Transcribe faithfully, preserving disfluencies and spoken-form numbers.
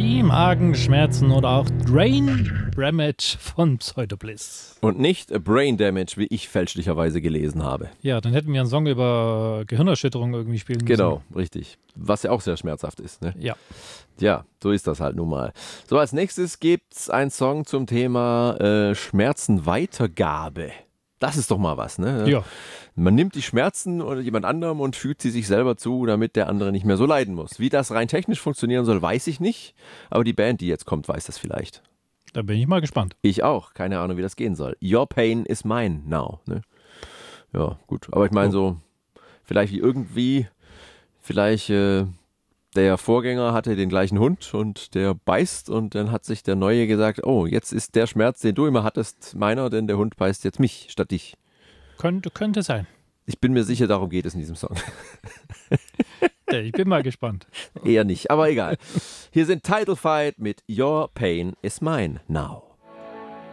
die Magenschmerzen oder auch Brain Damage von Pseudobliss. Und nicht Brain Damage, wie ich fälschlicherweise gelesen habe. Ja, dann hätten wir einen Song über Gehirnerschütterung irgendwie spielen müssen. Genau, richtig. Was ja auch sehr schmerzhaft ist. Ne? Ja. Ja, so ist das halt nun mal. So, als nächstes gibt es einen Song zum Thema äh, Schmerzenweitergabe. Das ist doch mal was, ne? Ja. Man nimmt die Schmerzen oder jemand anderem und fügt sie sich selber zu, damit der andere nicht mehr so leiden muss. Wie das rein technisch funktionieren soll, weiß ich nicht. Aber die Band, die jetzt kommt, weiß das vielleicht. Da bin ich mal gespannt. Ich auch. Keine Ahnung, wie das gehen soll. Your pain is mine now. Ne? Ja, gut. Aber ich meine Oh. so, vielleicht wie irgendwie, vielleicht äh, der Vorgänger hatte den gleichen Hund und der beißt und dann hat sich der Neue gesagt, oh, jetzt ist der Schmerz, den du immer hattest, meiner, denn der Hund beißt jetzt mich statt dich. Könnte, könnte sein. Ich bin mir sicher, darum geht es in diesem Song. Ja, ich bin mal gespannt. Eher nicht, aber egal. Hier sind Title Fight mit Your Pain is Mine Now.